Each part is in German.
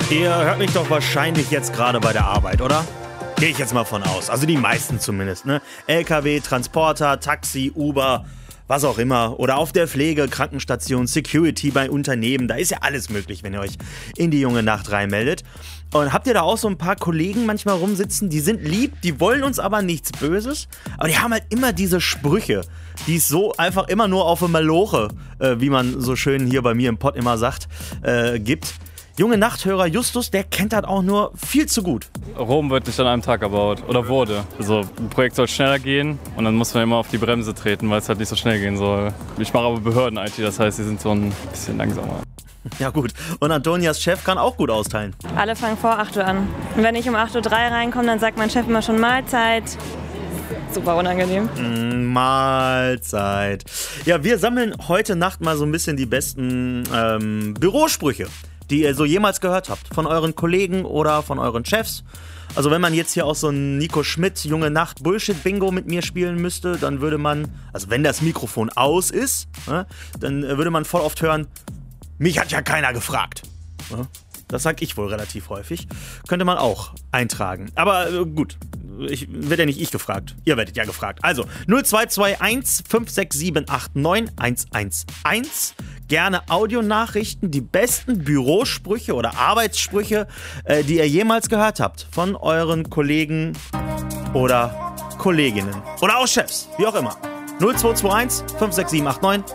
Ihr hört mich doch wahrscheinlich jetzt gerade bei der Arbeit, oder? Gehe ich jetzt mal von aus. Also die meisten zumindest, ne? LKW, Transporter, Taxi, Uber, was auch immer. Oder auf der Pflege, Krankenstation, Security bei Unternehmen. Da ist ja alles möglich, wenn ihr euch in die junge Nacht reinmeldet. Und habt ihr da auch so ein paar Kollegen manchmal rumsitzen, die sind lieb, die wollen uns aber nichts Böses. Aber die haben halt immer diese Sprüche, die es so einfach immer nur auf eine Maloche, wie man so schön hier bei mir im Pod immer sagt, gibt. Junge Nachthörer Justus, der kennt das auch nur viel zu gut. Rom wird nicht an einem Tag erbaut oder wurde. Also ein Projekt soll schneller gehen und dann muss man immer auf die Bremse treten, weil es halt nicht so schnell gehen soll. Ich mache aber Behörden-IT, das heißt, die sind so ein bisschen langsamer. Ja gut, und Antonias Chef kann auch gut austeilen. Alle fangen vor 8 Uhr an. Und wenn ich um 8.03 Uhr reinkomme, dann sagt mein Chef immer schon Mahlzeit. Super unangenehm. Mahlzeit. Ja, wir sammeln heute Nacht mal so ein bisschen die besten Bürosprüche, die ihr so jemals gehört habt. Von euren Kollegen oder von euren Chefs. Also wenn man jetzt hier auch so ein Nico Schmidt Junge Nacht Bullshit-Bingo mit mir spielen müsste, dann würde man, also wenn das Mikrofon aus ist, dann würde man voll oft hören, mich hat ja keiner gefragt. Das sag ich wohl relativ häufig. Könnte man auch eintragen. Aber gut, werde ja nicht ich gefragt. Ihr werdet ja gefragt. Also 0221 56789 111. Gerne Audionachrichten, die besten Bürosprüche oder Arbeitssprüche, die ihr jemals gehört habt. Von euren Kollegen oder Kolleginnen. Oder auch Chefs, wie auch immer. 0221 56789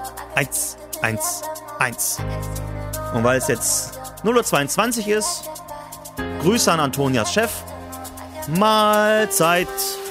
111. Und weil es jetzt 0:22 Uhr ist, Grüße an Antonias Chef. Mahlzeit.